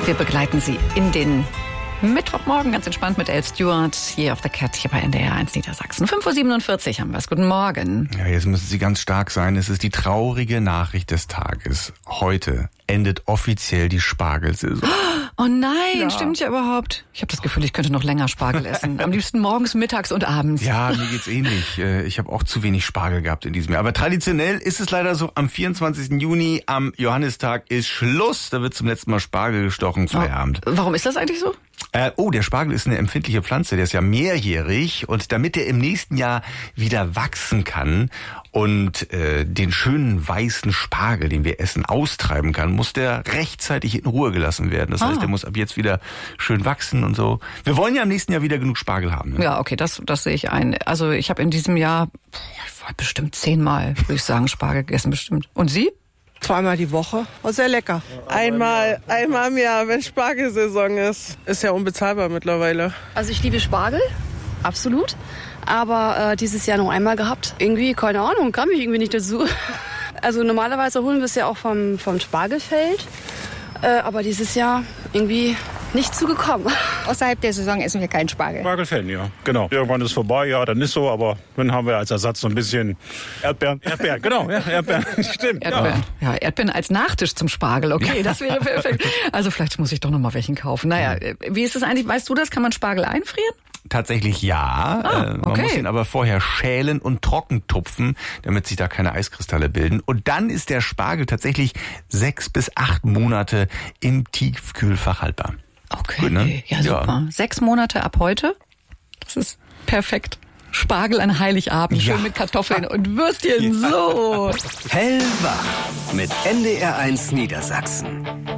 Wir begleiten Sie in den Mittwochmorgen ganz entspannt mit Elle Stewart hier auf der Cat hier bei NDR 1 Niedersachsen. 5:47 Haben wir es. Guten Morgen. Ja, jetzt müssen Sie ganz stark sein. Es ist die traurige Nachricht des Tages. Heute endet offiziell die Spargelsaison. Oh nein, stimmt ja überhaupt. Ich habe das Gefühl, ich könnte noch länger Spargel essen. Am liebsten morgens, mittags und abends. Ja, mir geht's ähnlich. Ich habe auch zu wenig Spargel gehabt in diesem Jahr. Aber traditionell ist es leider so, am 24. Juni, am Johannistag, ist Schluss. Da wird zum letzten Mal Spargel gestochen, Feierabend. Warum ist das eigentlich so? Der Spargel ist eine empfindliche Pflanze, der ist ja mehrjährig und damit der im nächsten Jahr wieder wachsen kann und den schönen weißen Spargel, den wir essen, austreiben kann, muss der rechtzeitig in Ruhe gelassen werden. Das heißt, der muss ab jetzt wieder schön wachsen und so. Wir wollen ja im nächsten Jahr wieder genug Spargel haben. Ne? Ja, okay, das sehe ich ein. Also ich habe in diesem Jahr bestimmt 10-mal, würde ich sagen, Spargel gegessen, bestimmt. Und Sie? Zweimal die Woche. Oh, sehr lecker. Einmal im Jahr, wenn Spargelsaison ist. Ist ja unbezahlbar mittlerweile. Also ich liebe Spargel, absolut. Aber dieses Jahr nur einmal gehabt. Irgendwie, keine Ahnung, kam ich irgendwie nicht dazu. Also normalerweise holen wir es ja auch vom Spargelfeld. Aber dieses Jahr irgendwie nicht zugekommen. Außerhalb der Saison essen wir keinen Spargel. Spargelfan, ja, genau. Irgendwann ist vorbei, ja, dann ist so, aber dann haben wir als Ersatz so ein bisschen Erdbeeren, genau, ja, Erdbeeren, stimmt. Erdbeeren. Ja, Erdbeeren als Nachtisch zum Spargel, okay, das wäre perfekt. Also vielleicht muss ich doch noch mal welchen kaufen. Naja, wie ist es eigentlich, weißt du das, kann man Spargel einfrieren? Tatsächlich ja. Man muss ihn aber vorher schälen und trocken tupfen, damit sich da keine Eiskristalle bilden. Und dann ist der Spargel tatsächlich 6 bis 8 Monate im Tiefkühlfach haltbar. Okay, gut, ne? Ja, super. 6 Monate ab heute, das ist perfekt. Spargel an Heiligabend, schön mit Kartoffeln und Würstchen, so. Hellwach mit NDR 1 Niedersachsen.